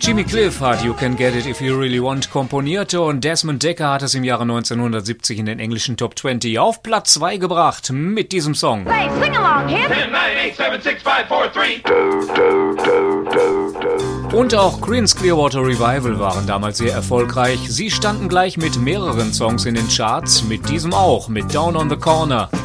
Jimmy Cliff hat You Can Get It If You Really Want komponiert und Desmond Dekker hat es im Jahre 1970 in den englischen Top 20 auf Platz 2 gebracht mit diesem Song. Hey, sing along, kid. 10, 9, 8, 7, 6, 5, 4, 3. Und auch Creedence Clearwater Revival waren damals sehr erfolgreich. Sie standen gleich mit mehreren Songs in den Charts, mit diesem auch, mit Down on the Corner.